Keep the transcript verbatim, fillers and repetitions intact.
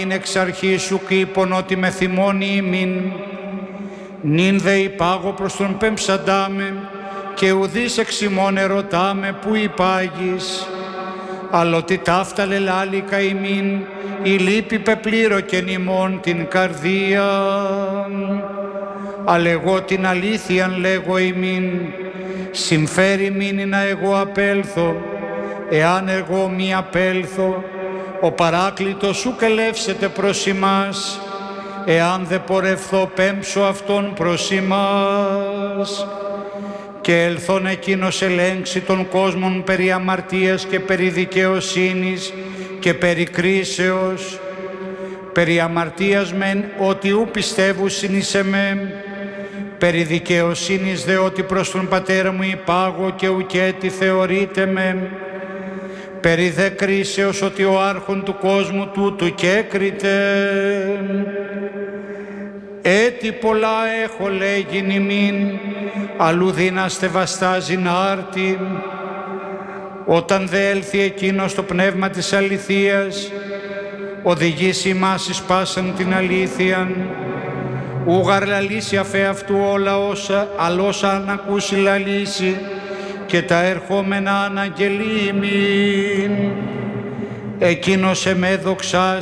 είναι εξ αρχής σου κήπον ότι με θυμώνει ημίν, νυν δε υπάγω προς τον πεμψαντάμε και ουδείς εξ ημών ερωτάμε που υπάγεις, αλλοτι ταύτα λελάλικα ημίν, η λύπη πεπλήρω και νημών την καρδία. Αλλά εγώ την αλήθειαν λέγω ημίν, συμφέρει μήνυ να εγώ απέλθω, εάν εγώ μη απέλθω, ο παράκλητος σου κελεύσεται προς ημάς, εάν δε πορευθώ πέμψω αυτόν προς ημάς. Και ελθόν εκείνος ελέγξει τον κόσμον περί αμαρτίας και περί δικαιοσύνης και περί κρίσεως. Περί αμαρτίας μεν ότι ου πιστεύουσιν εις εμέ, περί δικαιοσύνης δε ότι προς τον πατέρα μου υπάγω και ουκέτι θεωρείται με, περί δε κρίσεως ότι ο άρχον του κόσμου τούτου και έκριτε. Έτι πολλά έχω λέγειν ημίν, αλλού δύναστε βαστάζειν άρτη. Όταν δε έλθει εκείνος το πνεύμα της αληθείας, οδηγήσει ημάς εις πάσαν την αλήθειαν, ούγαρ λαλήσει αφέ αυτού όλα όσα, αλλά όσα αν ακούσει λαλήσει, και τα ερχόμενα αναγγελίμην. Εκείνος εμέ δοξάς